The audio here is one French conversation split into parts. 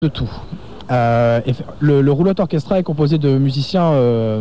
de tout. Le roulotte orchestra est composé de musiciens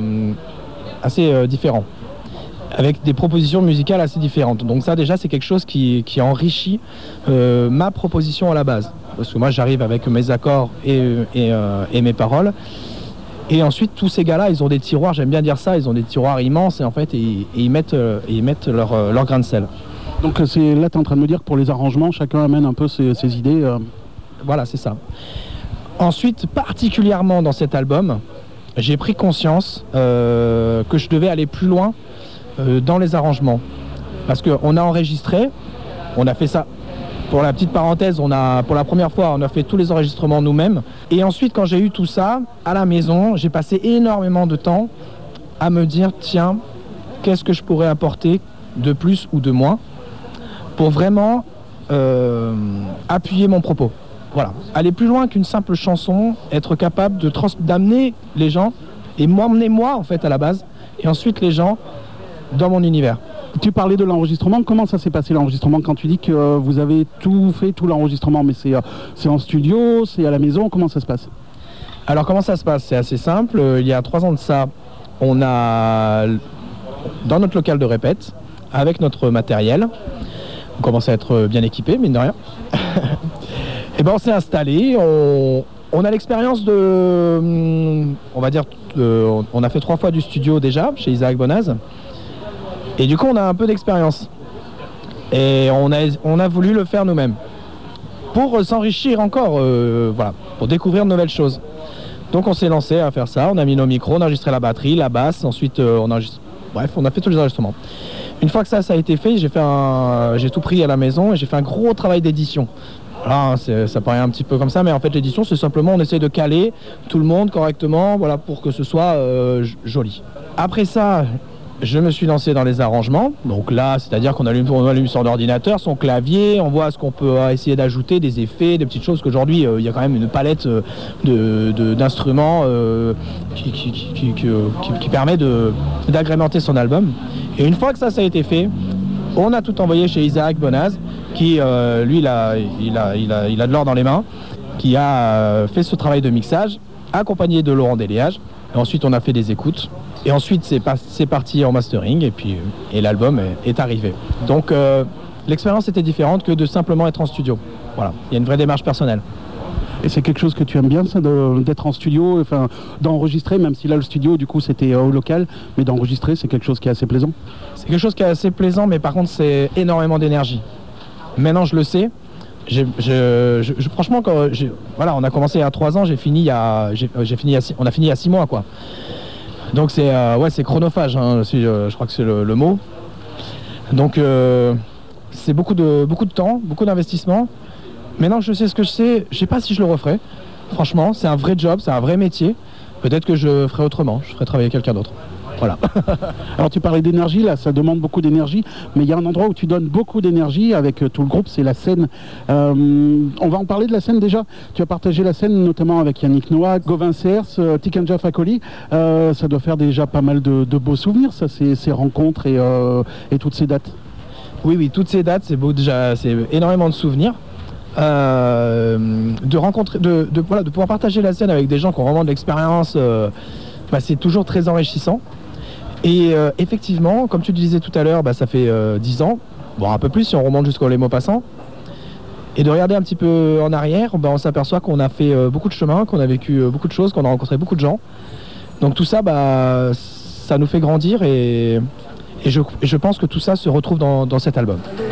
assez différents, avec des propositions musicales assez différentes. Donc ça déjà c'est quelque chose qui enrichit ma proposition à la base. Parce que moi j'arrive avec mes accords et mes paroles. Et ensuite tous ces gars-là ils ont des tiroirs, j'aime bien dire ça, ils ont des tiroirs immenses et en fait ils mettent leur grain de sel. Donc là tu es en train de me dire que pour les arrangements chacun amène un peu ses idées. Voilà, c'est ça. Ensuite, particulièrement dans cet album, j'ai pris conscience que je devais aller plus loin dans les arrangements. Parce qu'on a enregistré, on a fait ça, pour la petite parenthèse, pour la première fois, on a fait tous les enregistrements nous-mêmes. Et ensuite, quand j'ai eu tout ça, à la maison, j'ai passé énormément de temps à me dire, tiens, qu'est-ce que je pourrais apporter de plus ou de moins pour vraiment appuyer mon propos. Voilà, aller plus loin qu'une simple chanson, être capable d'amener les gens et m'emmener moi en fait à la base et ensuite les gens dans mon univers. Tu parlais de l'enregistrement, comment ça s'est passé l'enregistrement quand tu dis que vous avez tout fait, tout l'enregistrement, mais c'est en studio, c'est à la maison, comment ça se passe? Alors comment ça se passe? C'est assez simple, il y a 3 ans de ça, on a dans notre local de répète, avec notre matériel, on commence à être bien équipé, mine de rien. Et ben on s'est installé, on a l'expérience on va dire, on a fait 3 fois du studio déjà chez Isaac Bonaz. Et du coup on a un peu d'expérience. Et on a voulu le faire nous-mêmes. Pour s'enrichir encore, voilà, pour découvrir de nouvelles choses. Donc on s'est lancé à faire ça, on a mis nos micros, on a enregistré la batterie, la basse, ensuite on a fait tous les enregistrements. Une fois que ça a été fait, j'ai tout pris à la maison et j'ai fait un gros travail d'édition. Voilà, ça paraît un petit peu comme ça, mais en fait l'édition c'est simplement on essaie de caler tout le monde correctement, voilà, pour que ce soit joli. Après ça, je me suis lancé dans les arrangements. Donc là, c'est-à-dire qu'on allume son ordinateur, son clavier, on voit ce qu'on peut essayer d'ajouter, des effets, des petites choses qu'aujourd'hui il y a quand même une palette d'instruments qui permet d'agrémenter son album. Et une fois que ça a été fait, on a tout envoyé chez Isaac Bonaz, qui lui il a de l'or dans les mains, qui a fait ce travail de mixage, accompagné de Laurent Déléage. Et ensuite on a fait des écoutes. Et ensuite c'est parti en mastering et l'album est arrivé. Donc l'expérience était différente que de simplement être en studio. Voilà, il y a une vraie démarche personnelle. Et c'est quelque chose que tu aimes bien, ça, d'être en studio, enfin, d'enregistrer, même si là le studio du coup c'était au local, mais d'enregistrer c'est quelque chose qui est assez plaisant. C'est quelque chose qui est assez plaisant, mais par contre c'est énormément d'énergie. Maintenant je le sais. Franchement, voilà, on a commencé il y a 3 ans, on a fini il y a 6 mois quoi. Donc c'est chronophage, hein, je crois que c'est le mot. Donc c'est beaucoup de temps, beaucoup d'investissement. Maintenant que je sais ce que je sais pas si je le referai. Franchement, c'est un vrai job, c'est un vrai métier. Peut-être que je ferai autrement, je ferai travailler quelqu'un d'autre. Voilà. Alors tu parlais d'énergie, là ça demande beaucoup d'énergie, mais il y a un endroit où tu donnes beaucoup d'énergie avec tout le groupe, c'est la scène. On va en parler de la scène déjà. Tu as partagé la scène notamment avec Yannick Noah, Gauvin Cers, Tikenja Fakoli. Ça doit faire déjà pas mal de beaux souvenirs, ça, ces rencontres et toutes ces dates. Oui, toutes ces dates, c'est beau déjà, c'est énormément de souvenirs. De rencontrer, de pouvoir partager la scène avec des gens qui ont vraiment de l'expérience, c'est toujours très enrichissant. Et effectivement, comme tu le disais tout à l'heure, ça fait 10 ans, bon un peu plus si on remonte jusqu'aux Les Maupassants. Et de regarder un petit peu en arrière, on s'aperçoit qu'on a fait beaucoup de chemin, qu'on a vécu beaucoup de choses, qu'on a rencontré beaucoup de gens. Donc tout ça, ça nous fait grandir et je pense que tout ça se retrouve dans cet album.